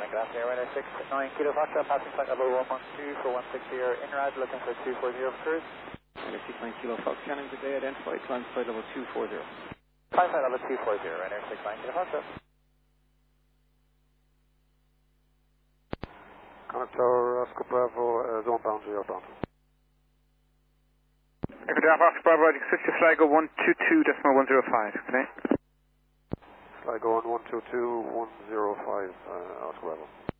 good afternoon, Ryder 69 Kilo Foxtrot, passing flight level 112 for 160 INRAD, looking for 240 for cruise. Ryder 69 Kilo Fox, scanning today, identified, climb flight level 240. Climb flight level 240, Ryder 69 Kilo Foxtrot. Connect Tower, Oscar Bravo, zone boundary outbound. Echo Delta Fox Bravo, switch to Sligo 122.105, good night. Sligo 122.105, Oscar Bravo.